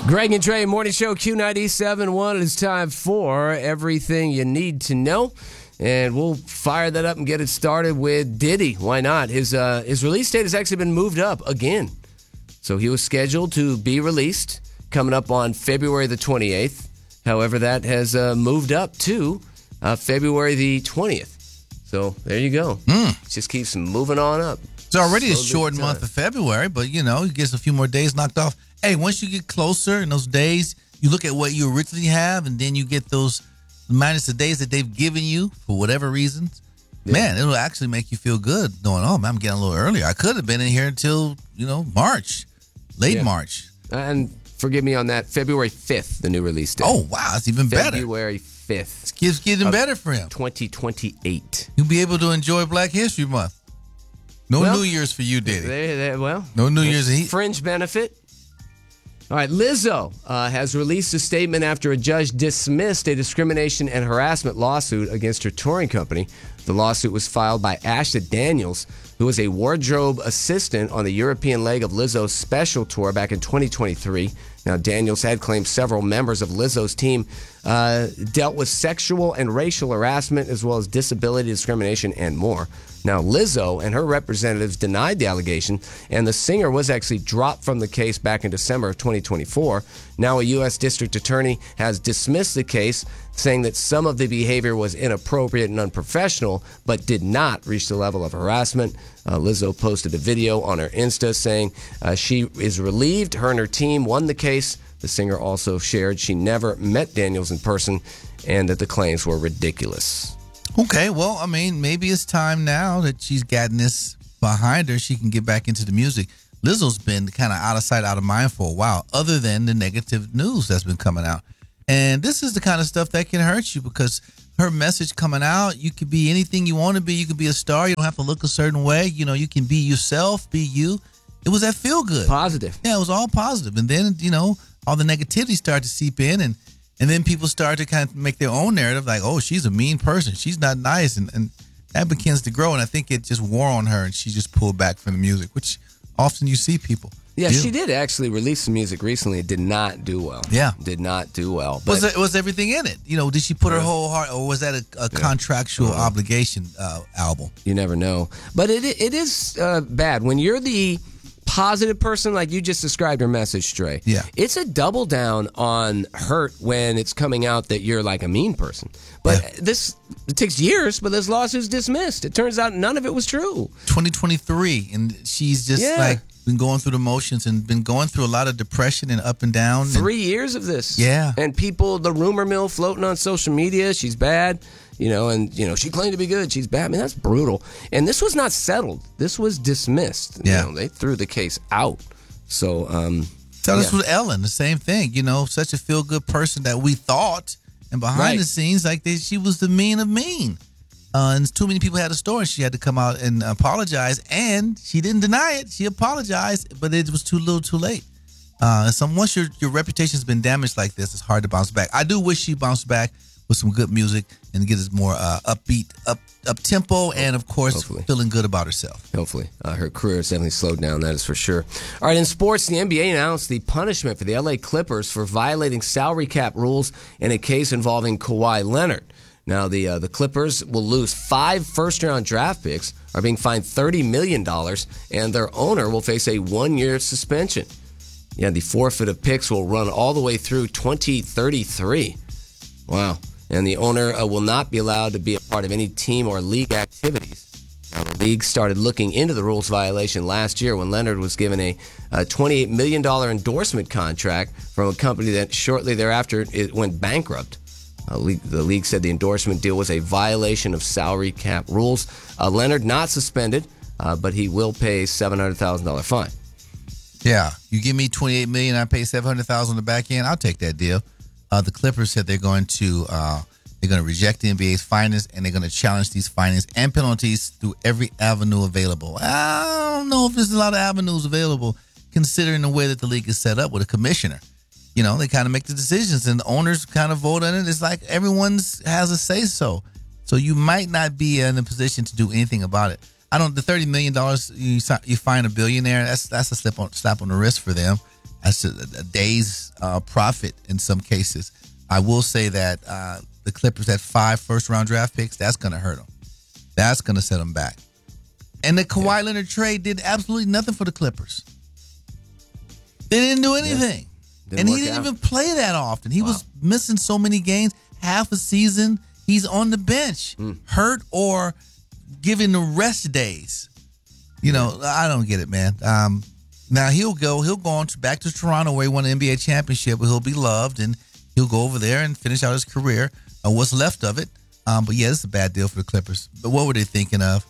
Greg and Trey, Morning Show, Q97.1. It is time for everything you need to know. And we'll fire that up and get it started with Diddy. Why not? His release date has actually been moved up again. So he was scheduled to be released coming up on February the 28th. However, that has moved up to February the 20th. So there you go. Just keeps moving on up. It's already a short month of February, but, you know, it gets a few more days knocked off. Hey, once you get closer in those days, you look at what you originally have, and then you get those minus the days that they've given you for whatever reasons. Yeah. Man, it'll actually make you feel good knowing, oh, man, I'm getting a little earlier. I could have been in here until, March, late March. And forgive me on that, February 5th, the new release date. Oh, wow, it's even better. February 5th. It's getting better for him. 2028. You'll be able to enjoy Black History Month. No New Year's for you, Diddy. No New Year's. Fringe benefit. All right, Lizzo has released a statement after a judge dismissed a discrimination and harassment lawsuit against her touring company. The lawsuit was filed by Asha Daniels, who was a wardrobe assistant on the European leg of Lizzo's special tour back in 2023. Now, Daniels had claimed several members of Lizzo's team dealt with sexual and racial harassment as well as disability discrimination and more. Now, Lizzo and her representatives denied the allegation, and the singer was actually dropped from the case back in December of 2024. Now, a U.S. district attorney has dismissed the case, saying that some of the behavior was inappropriate and unprofessional, but did not reach the level of harassment. Lizzo posted a video on her Insta saying she is relieved her and her team won the case. The singer also shared she never met Daniels in person and that the claims were ridiculous. Okay, well, I mean, maybe it's time now that she's gotten this behind her, she can get back into the music. Lizzo's been kind of out of sight, out of mind for a while, other than the negative news that's been coming out. And this is the kind of stuff that can hurt you because her message coming out, you could be anything you want to be. You could be a star. You don't have to look a certain way. You can be yourself, be you. It was that feel good. Positive. Yeah, it was all positive. And then, all the negativity started to seep in and then people start to kind of make their own narrative like, oh, she's a mean person. She's not nice. And that begins to grow. And I think it just wore on her and she just pulled back from the music, which often you see people. Yeah, she did actually release some music recently. It did not do well. Yeah. Did not do well. But was everything in it? Did she put her whole heart, or was that a contractual obligation album? You never know. But it is bad. When you're the positive person like you just described her message, Trey. Yeah. It's a double down on hurt when it's coming out that you're like a mean person. But it takes years, but this lawsuit's dismissed. It turns out none of it was true. 2023, and she's just been going through the motions and been going through a lot of depression and up and down. 3 years of this. Yeah. And people, the rumor mill floating on social media, she's bad. She claimed to be good. She's bad. I mean, that's brutal. And this was not settled. This was dismissed. Yeah. They threw the case out. So, this was Ellen, the same thing. Such a feel-good person that we thought, and behind the scenes, she was the mean of mean. And too many people had a story. She had to come out and apologize, and she didn't deny it. She apologized, but it was too little, too late. Once your reputation's been damaged like this, it's hard to bounce back. I do wish she bounced back with some good music and get us more upbeat, up tempo, and of course, feeling good about herself. Hopefully. Her career has definitely slowed down, that is for sure. All right, in sports, the NBA announced the punishment for the LA Clippers for violating salary cap rules in a case involving Kawhi Leonard. Now, the Clippers will lose 5 first-round draft picks, are being fined $30 million, and their owner will face a 1-year suspension. Yeah, the forfeit of picks will run all the way through 2033. Wow. And the owner will not be allowed to be a part of any team or league activities. Now, the league started looking into the rules violation last year when Leonard was given a $28 million endorsement contract from a company that shortly thereafter it went bankrupt. The league said the endorsement deal was a violation of salary cap rules. Leonard not suspended, but he will pay a $700,000 fine. Yeah, you give me $28 million, I pay $700,000 on the back end. I'll take that deal. The Clippers said they're going to reject the NBA's findings, and they're going to challenge these findings and penalties through every avenue available. I don't know if there's a lot of avenues available, considering the way that the league is set up with a commissioner. They kind of make the decisions, and the owners kind of vote on it. It's like everyone has a say-so. So you might not be in a position to do anything about it. The $30 million you fine a billionaire, that's a slap on the wrist for them. That's a day's profit in some cases. I will say that the Clippers had 5 first-round draft picks. That's going to hurt them. That's going to set them back. And the Kawhi Leonard trade did absolutely nothing for the Clippers. They didn't do anything. Yeah. And he didn't even play that often. He was missing so many games, half a season. He's on the bench, hurt or given the rest days. You know, I don't get it, man. Now he'll go on back to Toronto where he won an NBA championship, where he'll be loved, and he'll go over there and finish out his career, what's left of it. But yeah, it's a bad deal for the Clippers. But what were they thinking of?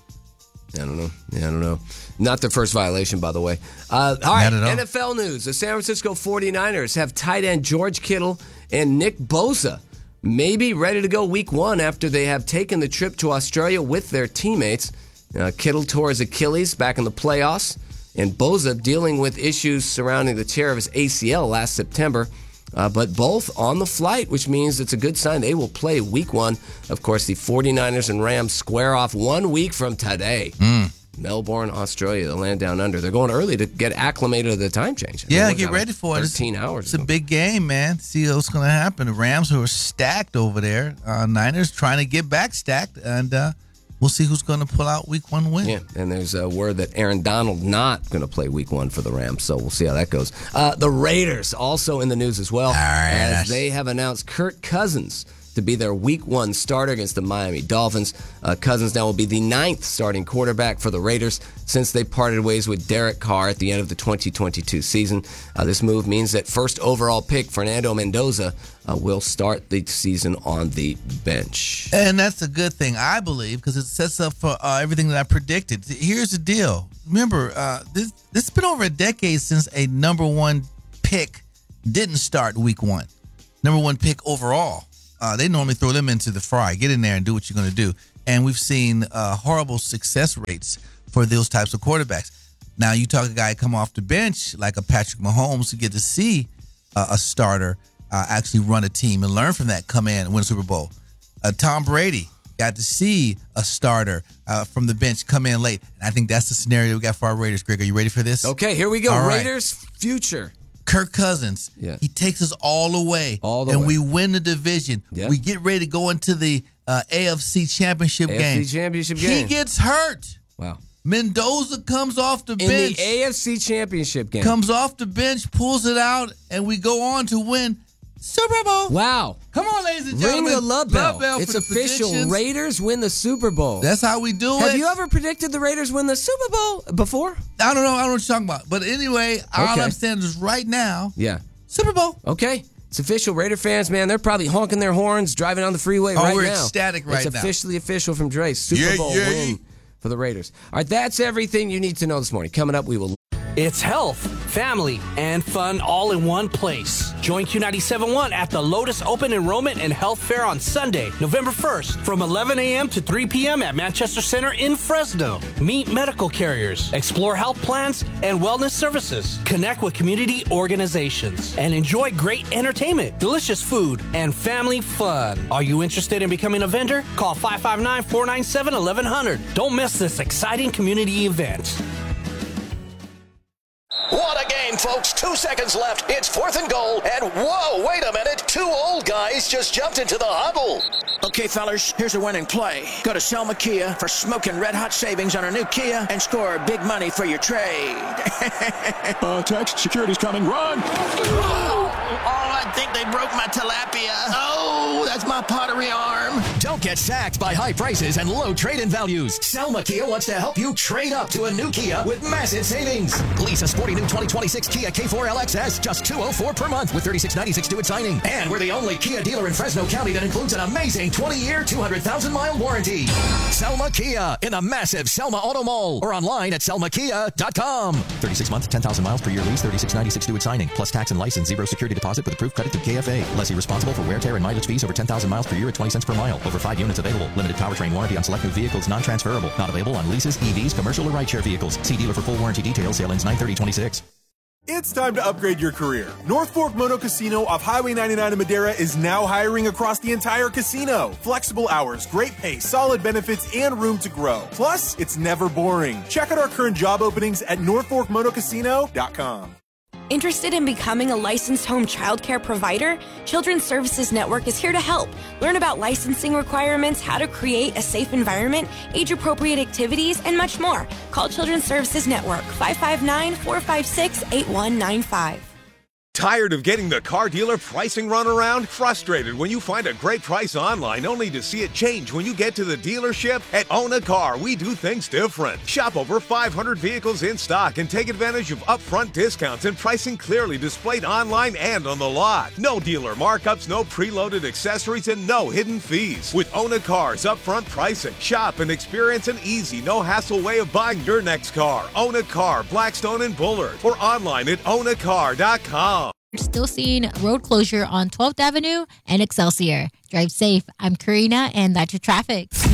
I don't know. Not their first violation, by the way. All right, NFL news. The San Francisco 49ers have tight end George Kittle and Nick Bosa maybe ready to go week 1 after they have taken the trip to Australia with their teammates. Kittle tore his Achilles back in the playoffs, and Bosa dealing with issues surrounding the tear of his ACL last September. But both on the flight, which means it's a good sign they will play week 1. Of course, the 49ers and Rams square off 1 week from today. Melbourne, Australia, the land down under. They're going early to get acclimated to the time change. Yeah, get ready for it. 13 hours. It's a big game, man. See what's going to happen. The Rams who are stacked over there. Niners trying to get back stacked. And we'll see who's going to pull out week 1 win. Yeah, and there's a word that Aaron Donald not going to play week 1 for the Rams, so we'll see how that goes. The Raiders also in the news as well, as they have announced Kirk Cousins to be their week 1 starter against the Miami Dolphins. Cousins now will be the 9th starting quarterback for the Raiders since they parted ways with Derek Carr at the end of the 2022 season. This move means that first overall pick Fernando Mendoza will start the season on the bench. And that's a good thing, I believe, because it sets up for everything that I predicted. Here's the deal. Remember, this has been over a decade since a number 1 pick didn't start week 1. Number 1 pick overall. They normally throw them into the fry. Get in there and do what you're going to do. And we've seen horrible success rates for those types of quarterbacks. Now, you talk a guy come off the bench like a Patrick Mahomes, to get to see a starter actually run a team and learn from that, come in and win a Super Bowl. Tom Brady got to see a starter from the bench come in late. And I think that's the scenario we got for our Raiders. Greg, are you ready for this? Okay, here we go. All right. Raiders future. Kirk Cousins, he takes us all the way, and we win the division. We get ready to go into the AFC Championship game. He gets hurt. Wow. Mendoza comes off the bench. In the AFC Championship game. Comes off the bench, pulls it out, and we go on to win Super Bowl. Wow. Come on, ladies and gentlemen. Ring the love bell. It's for official. Raiders win the Super Bowl. That's how we do it. Have you ever predicted the Raiders win the Super Bowl before? I don't know. I don't know what you're talking about. But anyway, all I'm saying is right now, Super Bowl. Okay. It's official. Raider fans, man, they're probably honking their horns driving on the freeway right now. We're ecstatic right now. It's officially official from Dre. Super Bowl win for the Raiders. All right, that's everything you need to know this morning. Coming up, we will... It's health, family, and fun all in one place. Join Q97.1 at the Lotus Open Enrollment and Health Fair on Sunday, November 1st, from 11 a.m. to 3 p.m. at Manchester Center in Fresno. Meet medical carriers, explore health plans and wellness services, connect with community organizations, and enjoy great entertainment, delicious food, and family fun. Are you interested in becoming a vendor? Call 559-497-1100. Don't miss this exciting community event. What a game, folks. 2 seconds left. It's 4th and goal. And whoa, wait a minute. 2 old guys just jumped into the huddle. Okay, fellas, here's a winning play. Go to Selma Kia for smoking red-hot savings on a new Kia and score big money for your trade. Text, security's coming. Run! Oh, I think they broke my tilapia. Oh, that's my pottery arm. Don't get sacked by high prices and low trade-in values. Selma Kia wants to help you trade up to a new Kia with massive savings. Lease a sporty new 2026 Kia K4 LXS, just $204 per month with $36.96 due at signing. And we're the only Kia dealer in Fresno County that includes an amazing 20-year, 200,000-mile warranty. Selma Kia in the massive Selma Auto Mall or online at selmakia.com. 36 months, 10,000 miles per year lease, $36.96 due at signing, plus tax and license, 0 security deposit with approved credit through KFA. Lessee responsible for wear, tear, and mileage fees over 10,000 miles per year at 20 cents per mile. Over 5 units available. Limited powertrain warranty on select new vehicles, non-transferable. Not available on leases, EVs, commercial, or rideshare vehicles. See dealer for full warranty details. Sale ends 9/30/26. It's time to upgrade your career. North Fork Moto Casino off Highway 99 in Madera is now hiring across the entire casino. Flexible hours, great pay, solid benefits, and room to grow. Plus, it's never boring. Check out our current job openings at northforkmotocasino.com. Interested in becoming a licensed home childcare provider? Children's Services Network is here to help. Learn about licensing requirements, how to create a safe environment, age-appropriate activities, and much more. Call Children's Services Network, 559-456-8195. Tired of getting the car dealer pricing runaround? Frustrated when you find a great price online only to see it change when you get to the dealership? At Own a Car, we do things different. Shop over 500 vehicles in stock and take advantage of upfront discounts and pricing clearly displayed online and on the lot. No dealer markups, no preloaded accessories, and no hidden fees. With Own a Car's upfront pricing, shop and experience an easy, no-hassle way of buying your next car. Own a Car, Blackstone and Bullard, or online at ownacar.com. We're still seeing road closure on 12th Avenue and Excelsior. Drive safe. I'm Karina, and that's your traffic.